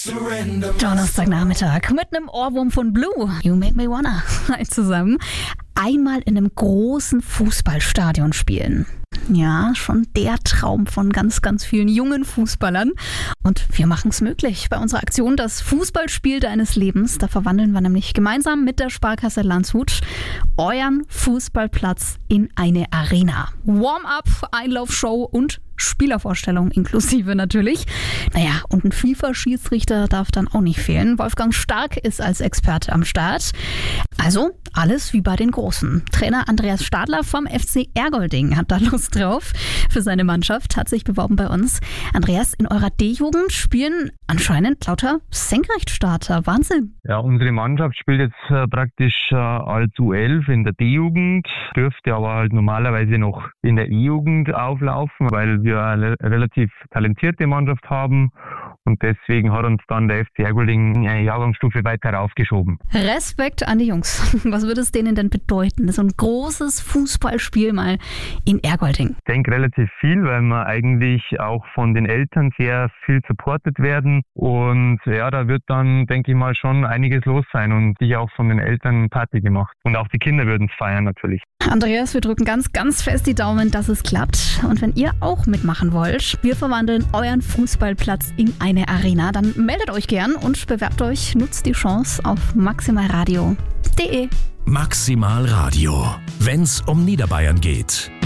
Donnerstagnachmittag mit einem Ohrwurm von Blue. You make me wanna. Zusammen. Einmal in einem großen Fußballstadion spielen. Ja, schon der Traum von ganz, ganz vielen jungen Fußballern. Und wir machen es möglich. Bei unserer Aktion Das Fußballspiel deines Lebens, da verwandeln wir nämlich gemeinsam mit der Sparkasse Landshut euren Fußballplatz in eine Arena. Warm-up, Einlaufshow und Spielervorstellung inklusive natürlich. Naja, und ein FIFA-Schiedsrichter darf dann auch nicht fehlen. Wolfgang Stark ist als Experte am Start. Also alles wie bei den Großen. Trainer Andreas Stadler vom FC Ergolding hat da Lust drauf. Für seine Mannschaft hat sich beworben bei uns. Andreas, in eurer D-Jugend spielen anscheinend lauter Senkrechtstarter. Wahnsinn. Ja, unsere Mannschaft spielt jetzt praktisch als U11 in der D-Jugend, dürfte aber halt normalerweise noch in der E-Jugend auflaufen, weil wir eine relativ talentierte Mannschaft haben. Und deswegen hat uns dann der FC Ergolding eine Jahrgangsstufe weiter raufgeschoben. Respekt an die Jungs. Was würde es denen denn bedeuten? So ein großes Fußballspiel mal in Ergolding. Ich denke relativ viel, weil wir eigentlich auch von den Eltern sehr viel supportet werden. Und ja, da wird dann, denke ich mal, schon einiges los sein und sicher auch von den Eltern Party gemacht. Und auch die Kinder würden es feiern natürlich. Andreas, wir drücken ganz, ganz fest die Daumen, dass es klappt. Und wenn ihr auch mitmachen wollt, wir verwandeln euren Fußballplatz in eine Arena, dann meldet euch gern und bewerbt euch, nutzt die Chance auf maximalradio.de. Maximal Radio, wenn's um Niederbayern geht.